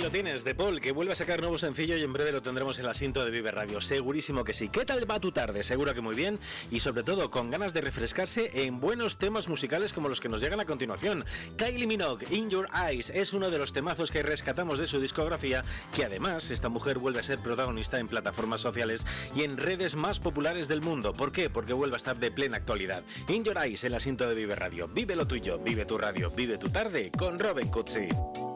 lo tienes, De Paul, que vuelve a sacar nuevo sencillo y en breve lo tendremos en el asiento de Vive Radio. Segurísimo que sí. ¿Qué tal va tu tarde? Seguro que muy bien y sobre todo con ganas de refrescarse en buenos temas musicales como los que nos llegan a continuación. Kylie Minogue, In Your Eyes, es uno de los temazos que rescatamos de su discografía, que además esta mujer vuelve a ser protagonista en plataformas sociales y en redes más populares del mundo. ¿Por qué? Porque vuelve a estar de plena actualidad. In Your Eyes, el asiento de Vive Radio. Vive lo tuyo, vive tu radio, vive tu tarde con Robin Cutsi.